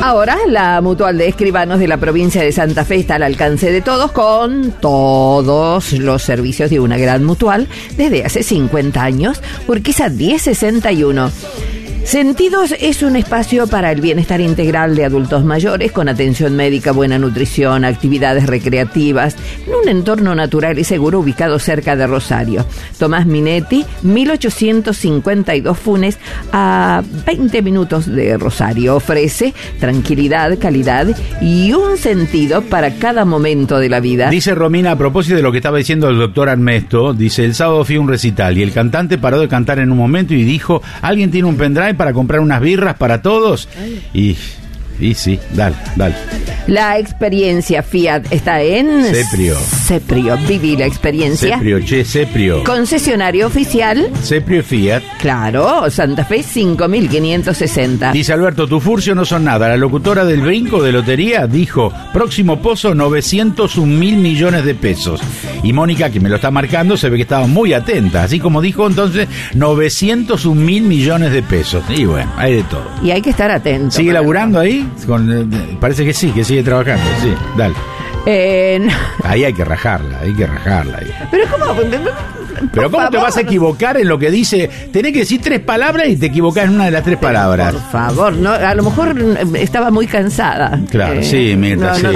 Ahora, la Mutual de Escribanos de la provincia de Santa Fe está al alcance de todos, con todos los servicios de una gran mutual desde hace 50 años. Urquiza 1061. Sentidos es un espacio para el bienestar integral de adultos mayores, con atención médica, buena nutrición, actividades recreativas, en un entorno natural y seguro ubicado cerca de Rosario. Tomás Minetti, 1852 Funes, a 20 minutos de Rosario. Ofrece tranquilidad, calidad y un sentido para cada momento de la vida. Dice Romina, a propósito de lo que estaba diciendo el doctor Armesto, dice, el sábado fui a un recital y el cantante paró de cantar en un momento y dijo, ¿alguien tiene un pendrive para comprar unas birras para todos? Y sí, dale. La experiencia Fiat está en Ceprio. Viví la experiencia. Ceprio. Concesionario oficial Ceprio Fiat. Claro, Santa Fe 5560. Dice Alberto, tu furcio no son nada. La locutora del brinco de lotería dijo, próximo pozo 901 mil millones de pesos. Y Mónica, que me lo está marcando, se ve que estaba muy atenta. Así como dijo entonces, 901 mil millones de pesos. Y bueno, hay de todo. Y hay que estar atento. ¿Sigue laburando ahí? Parece que sí, que sigue trabajando. Sí, dale. Ahí hay que rajarla. Pero ¿cómo te vas a equivocar en lo que dice? Tenés que decir 3 palabras y te equivocás en una de las 3 palabras. Por favor, no, a lo mejor estaba muy cansada. Claro, sí, Mirta, sí.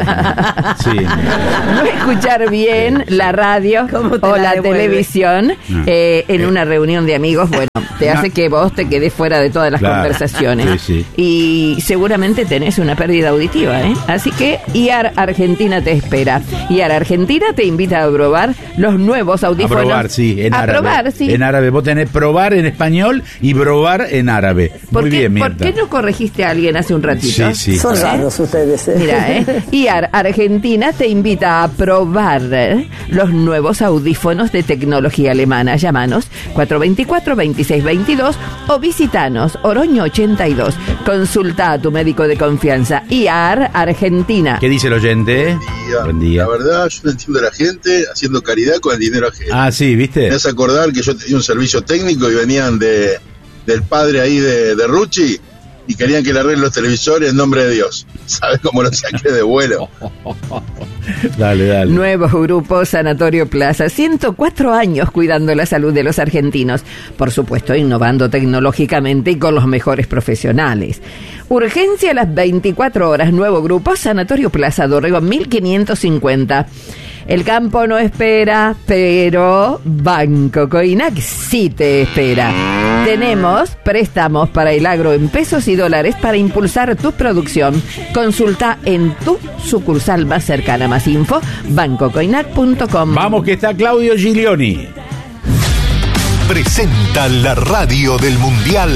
No escuchar bien la radio o la televisión en una reunión de amigos, bueno, te hace que vos te quedes fuera de todas las conversaciones. Sí. Y seguramente tenés una pérdida auditiva, ¿eh? Así que IAR Argentina te espera. IAR Argentina te invita a probar los nuevos audífonos. A probar, sí, en árabe. Probar, sí. En árabe. Vos tenés probar en español y probar en árabe. Muy bien, Mirta. ¿Por qué no corregiste a alguien hace un ratito? Sí. Son raros ustedes. Mira, IAR Argentina te invita a probar los nuevos audífonos de tecnología alemana. Llámanos 424-2622 o visitanos Oroño 82. Consulta a tu médico de confianza. IAR Argentina. ¿Qué dice el oyente? Buen día. La verdad, yo no entiendo a la gente haciendo caridad con el dinero ajeno. Ah, sí, ¿viste? Me hace acordar que yo tenía un servicio técnico y venían del padre ahí de Rucci y querían que le arreglen los televisores en nombre de Dios. ¿Sabes cómo lo saqué de vuelo? Dale. Nuevo grupo Sanatorio Plaza, 104 años cuidando la salud de los argentinos, por supuesto innovando tecnológicamente y con los mejores profesionales. Urgencia a las 24 horas, nuevo grupo Sanatorio Plaza, Dorrego 1550. El campo no espera, pero Banco Coinac sí te espera. Tenemos préstamos para el agro en pesos y dólares para impulsar tu producción. Consulta en tu sucursal más cercana. Más info, bancocoinac.com. Vamos que está Claudio Giglioni. Presenta la radio del Mundial.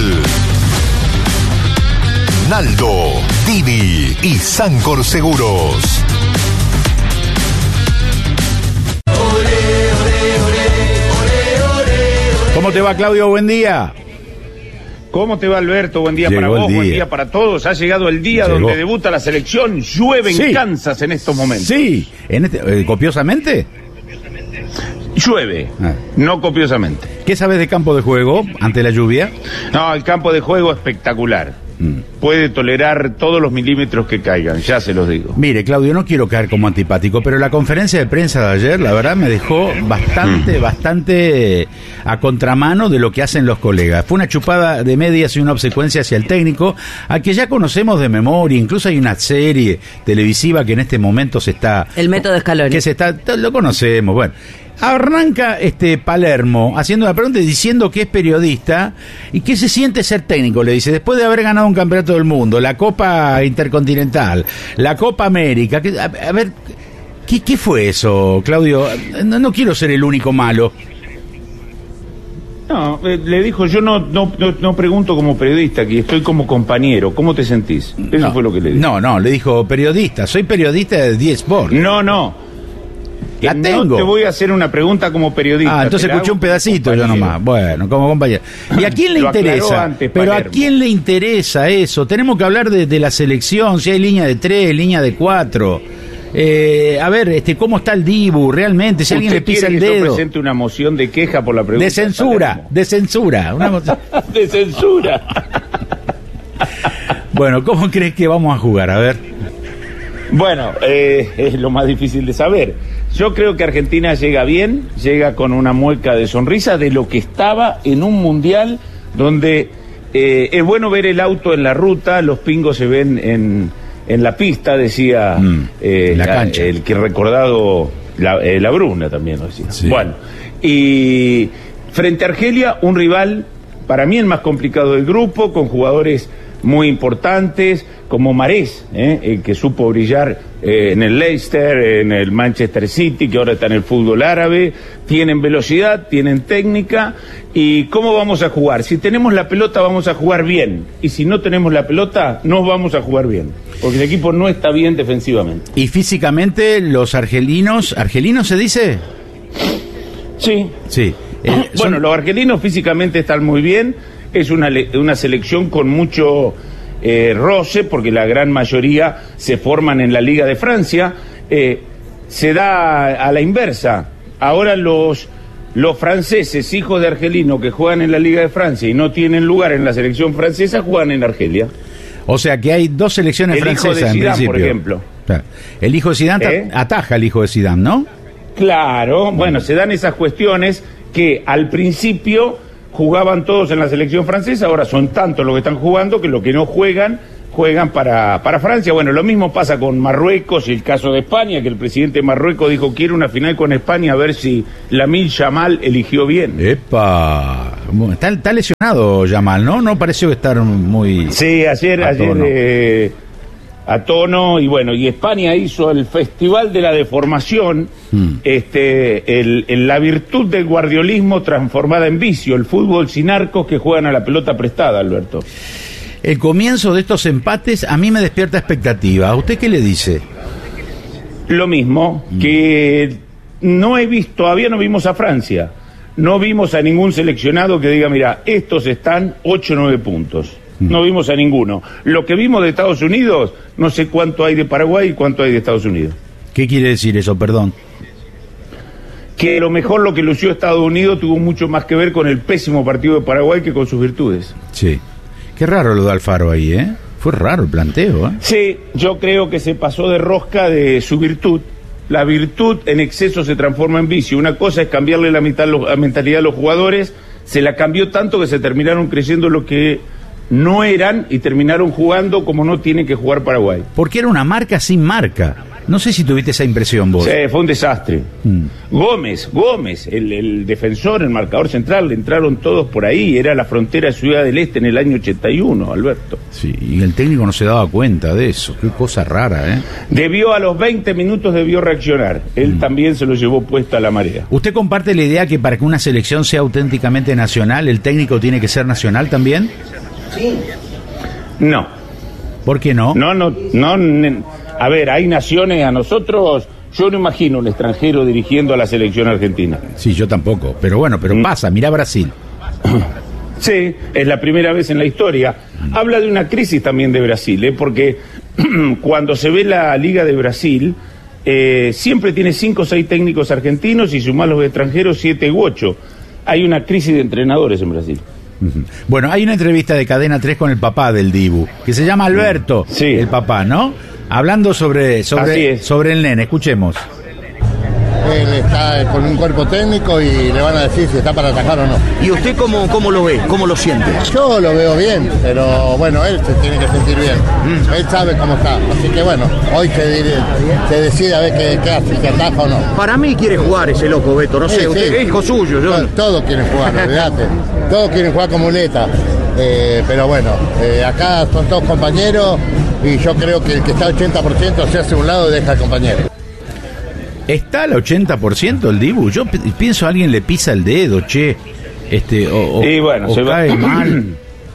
Naldo, Dini y Sancor Seguros. ¿Cómo te va, Claudio? Buen día. ¿Cómo te va, Alberto? Buen día para Llegó vos, buen día para todos. Ha llegado el día donde debuta la selección. Llueve en Kansas en estos momentos. Sí, ¿copiosamente? Llueve, no copiosamente. ¿Qué sabes de campo de juego ante la lluvia? No, el campo de juego espectacular. Puede tolerar todos los milímetros que caigan, ya se los digo. Mire, Claudio, no quiero caer como antipático, pero la conferencia de prensa de ayer, la verdad, me dejó bastante a contramano de lo que hacen los colegas. Fue una chupada de medias y una obsecuencia hacia el técnico, al que ya conocemos de memoria. Incluso hay una serie televisiva que en este momento se está... El método Scaloni. Lo conocemos, bueno. Arranca Palermo haciendo una pregunta y diciendo que es periodista y que se siente ser técnico, le dice, después de haber ganado un campeonato del mundo, la Copa Intercontinental, la Copa América. A ver, ¿qué fue eso, Claudio? No quiero ser el único malo. No, le dijo, yo no pregunto como periodista aquí, estoy como compañero, ¿cómo te sentís? Eso fue lo que le dijo. No, le dijo periodista, soy periodista de 10 Sport. No. La tengo. No te voy a hacer una pregunta como periodista. Entonces escuché un pedacito yo nomás. Bueno, como compañero. ¿Y a quién le interesa? Pero ¿a quién le interesa eso? Tenemos que hablar de la selección, si hay línea de 3, línea de 4. A ver, ¿cómo está el Dibu realmente? Si alguien le pisa el dedo. Yo presente una moción de queja por la pregunta. De censura. De censura. Bueno, ¿cómo crees que vamos a jugar? A ver. Bueno, es lo más difícil de saber. Yo creo que Argentina llega bien, llega con una mueca de sonrisa de lo que estaba en un mundial donde es bueno ver el auto en la ruta, los pingos se ven en la pista, decía la cancha. El que recordado la Bruna también lo decía. Sí. Bueno, y frente a Argelia, un rival, para mí el más complicado del grupo, con jugadores muy importantes, como Marés, el que supo brillar en el Leicester, en el Manchester City, que ahora está en el fútbol árabe. Tienen velocidad, tienen técnica. ¿Y cómo vamos a jugar? Si tenemos la pelota vamos a jugar bien, y si no tenemos la pelota no vamos a jugar bien, porque el equipo no está bien defensivamente. Y físicamente los ¿argelinos se dice? Sí. Sí. Bueno, los argelinos físicamente están muy bien. Es una selección con mucho roce, porque la gran mayoría se forman en la Liga de Francia. Se da a la inversa. Ahora los franceses, hijos de argelinos, que juegan en la Liga de Francia y no tienen lugar en la selección francesa, juegan en Argelia. O sea que hay dos selecciones francesas, hijo de Zidane, en principio. por ejemplo. Claro. El hijo de Zidane ataja al hijo de Zidane, ¿no? Claro, bueno, se dan esas cuestiones que al principio jugaban todos en la selección francesa, ahora son tantos los que están jugando que los que no juegan para Francia. Bueno, lo mismo pasa con Marruecos y el caso de España, que el presidente de Marruecos dijo quiere una final con España a ver si Lamine Yamal eligió bien. ¡Epa! Está lesionado Yamal, ¿no? No pareció estar muy... Sí, ayer a tono, y bueno, y España hizo el Festival de la Deformación, la virtud del guardiolismo transformada en vicio, el fútbol sin arcos que juegan a la pelota prestada, Alberto. El comienzo de estos empates a mí me despierta expectativa. ¿A usted qué le dice? Lo mismo, que todavía no vimos a Francia, no vimos a ningún seleccionado que diga, mira, estos están 8 o 9 puntos. No vimos a ninguno. Lo que vimos de Estados Unidos, no sé cuánto hay de Paraguay y cuánto hay de Estados Unidos. ¿Qué quiere decir eso, perdón? Que lo mejor lo que lució Estados Unidos tuvo mucho más que ver con el pésimo partido de Paraguay que con sus virtudes. Sí. Qué raro lo de Alfaro ahí, ¿eh? Fue raro el planteo, ¿eh? Sí, yo creo que se pasó de rosca de su virtud. La virtud en exceso se transforma en vicio. Una cosa es cambiarle la mentalidad a los jugadores, se la cambió tanto que se terminaron creyendo lo que no eran y terminaron jugando como no tiene que jugar Paraguay. Porque era una marca sin marca. No sé si tuviste esa impresión vos. Sí, fue un desastre. Gómez, el defensor, el marcador central, entraron todos por ahí. Era la frontera de Ciudad del Este en el año 81, Alberto. Sí, y el técnico no se daba cuenta de eso. Qué cosa rara, ¿eh? A los 20 minutos debió reaccionar. Él también se lo llevó puesta a la marea. ¿Usted comparte la idea que para que una selección sea auténticamente nacional, el técnico tiene que ser nacional también? Sí. No. ¿Por qué no? No. A ver, hay naciones, a nosotros, yo no imagino un extranjero dirigiendo a la selección argentina. Sí, yo tampoco, pero bueno, pasa, mirá Brasil. Sí, es la primera vez en la historia. Habla de una crisis también de Brasil, porque cuando se ve la Liga de Brasil, siempre tiene 5 o 6 técnicos argentinos y sumar los extranjeros 7 u 8. Hay una crisis de entrenadores en Brasil. Bueno, hay una entrevista de Cadena 3 con el papá del Dibu, que se llama Alberto, sí. El papá, ¿no? Hablando sobre el nene, escuchemos. Él está con un cuerpo técnico y le van a decir si está para atajar o no. ¿Y usted cómo lo ve? ¿Cómo lo siente? Yo lo veo bien, pero bueno, él se tiene que sentir bien. Él sabe cómo está, así que bueno, hoy se decide a ver qué hace, si ataja o no. Para mí quiere jugar ese loco, Beto, no sé, sí, usted es hijo suyo. Todos quieren jugar, olvídate. Todos quieren jugar con muleta. Pero bueno, acá son todos compañeros y yo creo que el que está al 80% se hace a un lado y deja al compañero. ¿Está al 80% el Dibu? Yo pienso a alguien le pisa el dedo, che. Y bueno, o se cae mal.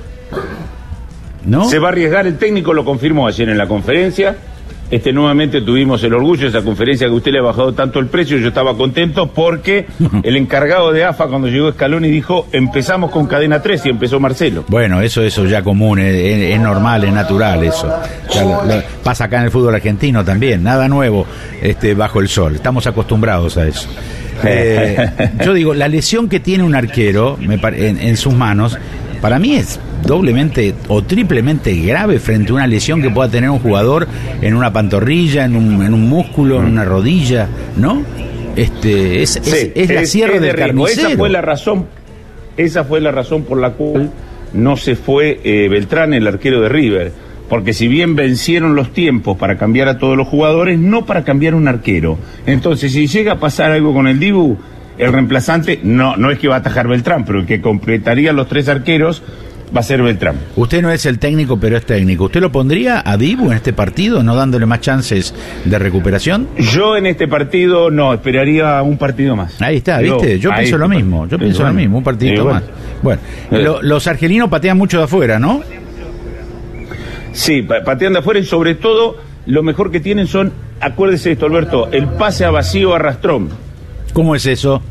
¿No? Se va a arriesgar, el técnico lo confirmó ayer en la conferencia. Nuevamente tuvimos el orgullo de esa conferencia que usted le ha bajado tanto el precio. Yo estaba contento porque el encargado de AFA cuando llegó Scaloni dijo empezamos con Cadena 3 y empezó Marcelo. Bueno, eso ya común, es normal, es natural eso. Pasa acá en el fútbol argentino también, nada nuevo bajo el sol, estamos acostumbrados a eso. Yo digo, la lesión que tiene un arquero en sus manos para mí es doblemente o triplemente grave frente a una lesión que pueda tener un jugador en una pantorrilla, en un músculo, en una rodilla, ¿no? Es la cierre del carnicero. Esa fue la razón por la cual no se fue Beltrán, el arquero de River, porque si bien vencieron los tiempos para cambiar a todos los jugadores, no para cambiar un arquero. Entonces, si llega a pasar algo con el Dibu, el reemplazante no es que va a atajar Beltrán, pero el que completaría los 3 arqueros va a ser Beltrán. Usted no es el técnico, pero es técnico. ¿Usted lo pondría a Dibu en este partido, no dándole más chances de recuperación? Yo en este partido no, esperaría un partido más. Ahí está, ¿viste? Yo pienso lo mismo, un partidito más. Bueno, los argelinos patean mucho de afuera, ¿no? Sí, patean de afuera y sobre todo lo mejor que tienen son, acuérdese esto, Alberto, el pase a vacío arrastrón. ¿Cómo es eso?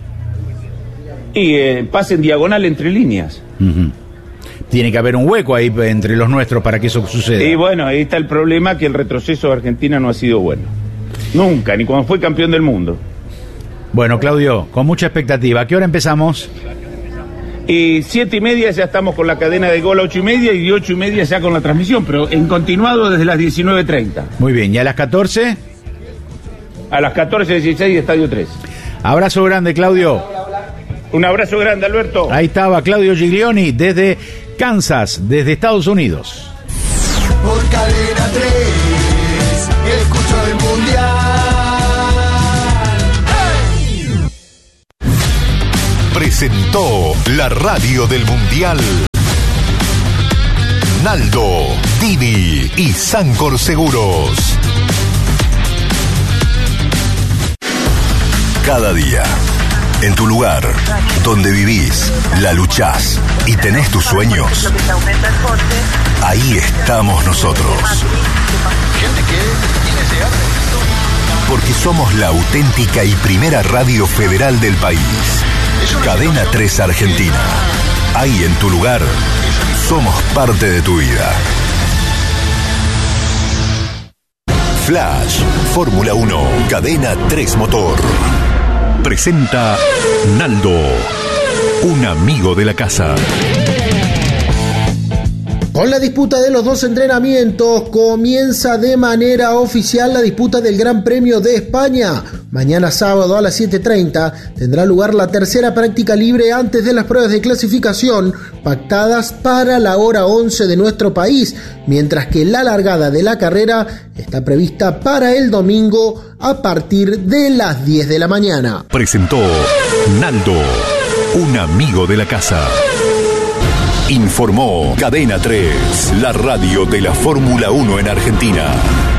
Y pase en diagonal entre líneas. Uh-huh. Tiene que haber un hueco ahí entre los nuestros para que eso suceda. Y bueno, ahí está el problema, que el retroceso de Argentina no ha sido bueno. Nunca, ni cuando fue campeón del mundo. Bueno, Claudio, con mucha expectativa. ¿A qué hora empezamos? Y 7:30 ya estamos con la cadena de Gol, 8:30, y 8:30 ya con la transmisión, pero en continuado desde las 19:30. Muy bien, ¿y a las 14? A las 14:16, Estadio 3. Abrazo grande, Claudio. Un abrazo grande, Alberto. Ahí estaba Claudio Giglioni desde Kansas, desde Estados Unidos. Por Cadena 3, escucho el Mundial. ¡Hey! Presentó la radio del Mundial Naldo, Dini y Sancor Seguros. Cada día, en tu lugar, donde vivís, la luchás y tenés tus sueños, ahí estamos nosotros. Porque somos la auténtica y primera radio federal del país. Cadena 3 Argentina. Ahí en tu lugar, somos parte de tu vida. Flash, Fórmula 1, Cadena 3 Motor. Presenta Naldo, un amigo de la casa. Con la disputa de los 2 entrenamientos, comienza de manera oficial la disputa del Gran Premio de España. Mañana sábado a las 7:30 tendrá lugar la tercera práctica libre antes de las pruebas de clasificación pactadas para la hora 11 de nuestro país, mientras que la largada de la carrera está prevista para el domingo a partir de las 10 de la mañana. Presentó Naldo, un amigo de la casa. Informó Cadena 3, la radio de la Fórmula 1 en Argentina.